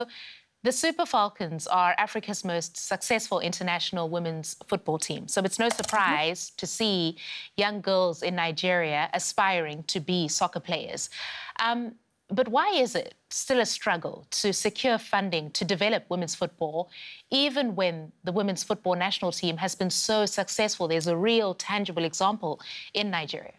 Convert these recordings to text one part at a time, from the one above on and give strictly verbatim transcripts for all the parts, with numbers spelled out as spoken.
The Super Falcons are Africa's most successful international women's football team. So it's no surprise to see young girls in Nigeria aspiring to be soccer players. Um, but why is it still a struggle to secure funding to develop women's football, even when the women's football national team has been so successful? There's a real tangible example in Nigeria.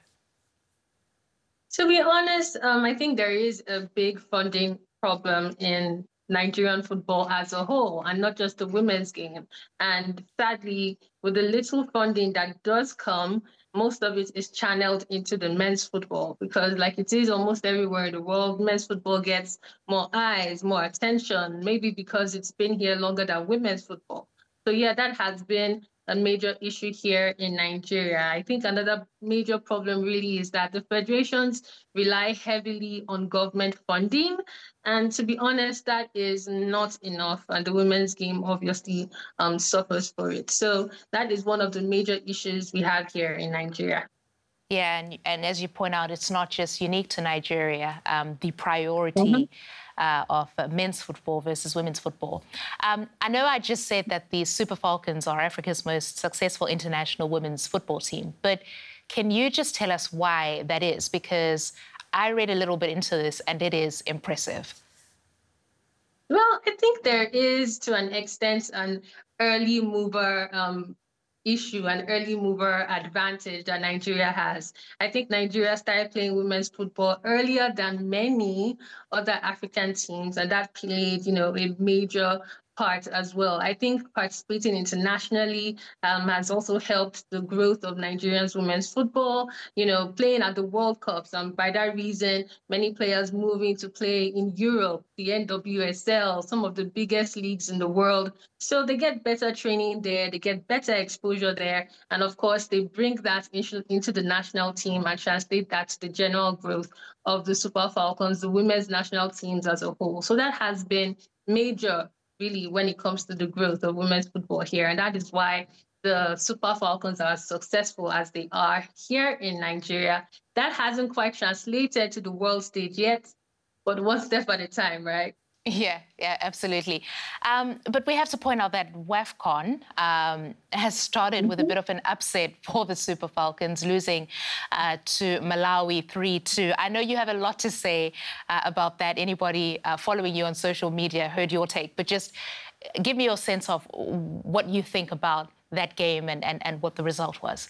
To be honest, um, I think there is a big funding problem in Nigerian football as a whole, and not just the women's game. And sadly, with the little funding that does come, most of it is channeled into the men's football because, like it is almost everywhere in the world, men's football gets more eyes, more attention, maybe because it's been here longer than women's football. So, yeah, that has been a major issue here in Nigeria. I think another major problem really is that the federations rely heavily on government funding. And to be honest, that is not enough. And the women's game obviously um, suffers for it. So that is one of the major issues we have here in Nigeria. Yeah, and, and as you point out, it's not just unique to Nigeria, um, the priority Mm-hmm. uh, of uh, men's football versus women's football. Um, I know I just said that the Super Falcons are Africa's most successful international women's football team, but can you just tell us why that is? Because I read a little bit into this and it is impressive. Well, I think there is, to an extent, an early mover um, issue, an early mover advantage that Nigeria has. I think Nigeria started playing women's football earlier than many other African teams, and that played, you know, a major part as well. I think participating internationally um, has also helped the growth of Nigerians women's football, you know, playing at the World Cups. And by that reason, many players moving to play in Europe, the N W S L, some of the biggest leagues in the world. So they get better training there, they get better exposure there. And of course, they bring that into, into the national team and translate that to the general growth of the Super Falcons, the women's national teams as a whole. So that has been major, really, when it comes to the growth of women's football here. And that is why the Super Falcons are as successful as they are here in Nigeria. That hasn't quite translated to the world stage yet, but one step at a time, right? Yeah, yeah, absolutely. Um, but we have to point out that WAFCON um, has started with a bit of an upset for the Super Falcons, losing uh, to Malawi three two. I know you have a lot to say uh, about that. Anybody uh, following you on social media heard your take, but just give me your sense of what you think about that game and, and, and what the result was.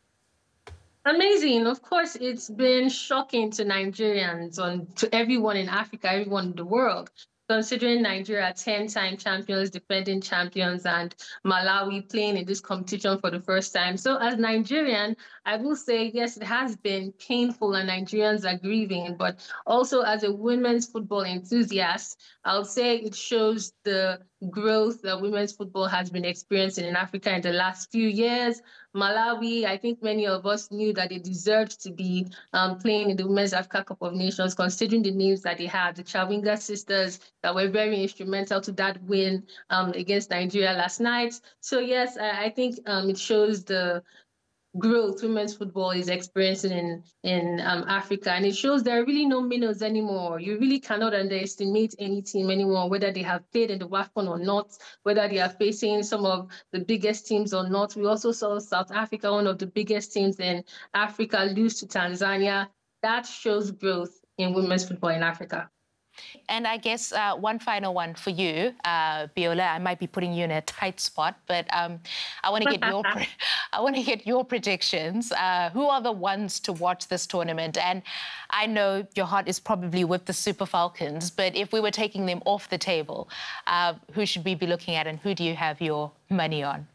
Amazing. Of course, it's been shocking to Nigerians and to everyone in Africa, everyone in the world, considering Nigeria ten-time champions, defending champions, and Malawi playing in this competition for the first time. So as Nigerian, I will say, yes, it has been painful and Nigerians are grieving, but also as a women's football enthusiast, I'll say it shows the growth that women's football has been experiencing in Africa in the last few years. Malawi, I think many of us knew that they deserved to be um, playing in the Women's Africa Cup of Nations, considering the names that they had, the Chawinga sisters that were very instrumental to that win um, against Nigeria last night. So yes, I, I think um, it shows the growth women's football is experiencing in in um, Africa, and it shows there are really no minnows anymore. You really cannot underestimate any team anymore, whether they have played in the WAFCON or not, whether they are facing some of the biggest teams or not. We also saw South Africa, one of the biggest teams in Africa, lose to Tanzania. That shows growth in women's football in Africa. And I guess uh, one final one for you, uh, Biola. I might be putting you in a tight spot, but um, I want to get your I want to get your predictions. Uh, who are the ones to watch this tournament? And I know your heart is probably with the Super Falcons, but if we were taking them off the table, uh, who should we be looking at, and who do you have your money on?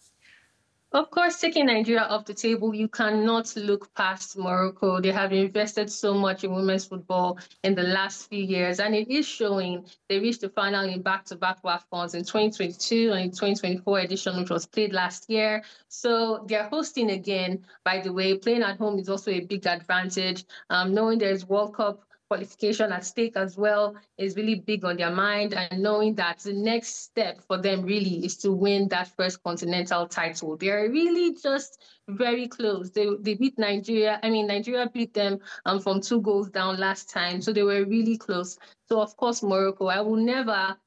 Of course, taking Nigeria off the table, you cannot look past Morocco. They have invested so much in women's football in the last few years, and it is showing. They reached the final in back-to-back WAFCONs in twenty twenty-two and in twenty twenty-four edition, which was played last year. So they're hosting again, by the way. Playing at home is also a big advantage. Um, knowing there's World Cup qualification at stake as well is really big on their mind, and knowing that the next step for them really is to win that first continental title. They're really just very close. They they beat Nigeria. I mean, Nigeria beat them um, from two goals down last time, so they were really close. So of course, Morocco. I will never